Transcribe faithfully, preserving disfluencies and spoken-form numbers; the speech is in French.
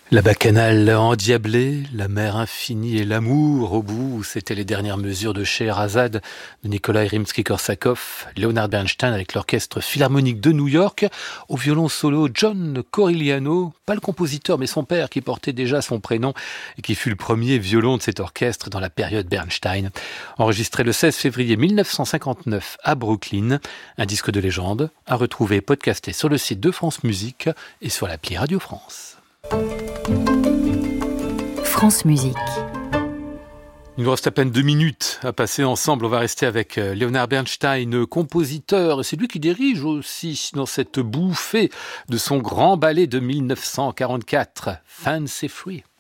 La bacchanale endiablée, la mer infinie et l'amour au bout, c'était les dernières mesures de Scheherazade de Nikolai Rimsky-Korsakov, Leonard Bernstein avec l'orchestre philharmonique de New York, au violon solo John Corigliano, pas le compositeur mais son père qui portait déjà son prénom et qui fut le premier violon de cet orchestre dans la période Bernstein. Enregistré le seize février mille neuf cent cinquante-neuf à Brooklyn, un disque de légende à retrouver podcasté sur le site de France Musique et sur l'appli Radio France. France Musique. Il nous reste à peine deux minutes à passer ensemble. On va rester avec Leonard Bernstein, compositeur. C'est lui qui dirige aussi dans cette bouffée de son grand ballet de mille neuf cent quarante-quatre, Fancy Free.